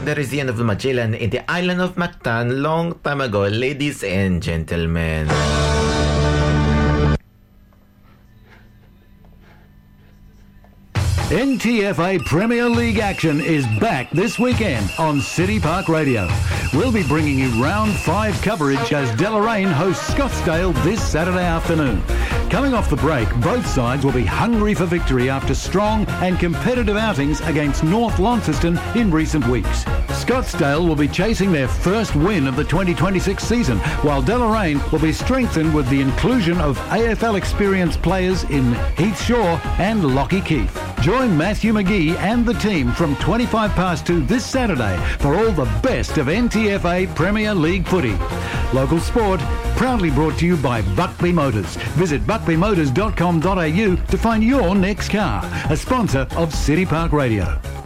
That is the end of Magellan in the island of Mactan long time ago, ladies and gentlemen. NTFA Premier League action is back this weekend on City Park Radio. We'll be bringing you round 5 coverage as Deloraine hosts Scottsdale this Saturday afternoon. Coming off the break, both sides will be hungry for victory after strong and competitive outings against North Launceston in recent weeks. Scottsdale will be chasing their first win of the 2026 season, while Deloraine will be strengthened with the inclusion of AFL experienced players in Heath Shaw and Lockie Keith. Join Matthew McGee and the team from 25 past 2 this Saturday for all the best of NTFA Premier League footy. Local sport, proudly brought to you by Buckley Motors. Visit buckleymotors.com.au to find your next car, a sponsor of City Park Radio.